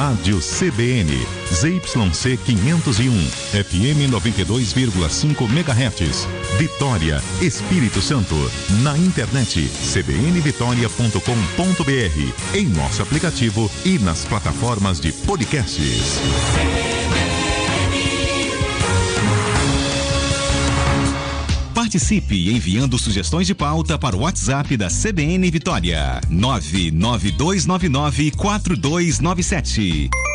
Rádio CBN, ZYC 501, FM 92,5 MHz, Vitória, Espírito Santo. Na internet, cbnvitoria.com.br, em nosso aplicativo e nas plataformas de podcasts. Participe enviando sugestões de pauta para o WhatsApp da CBN Vitória, 992994297.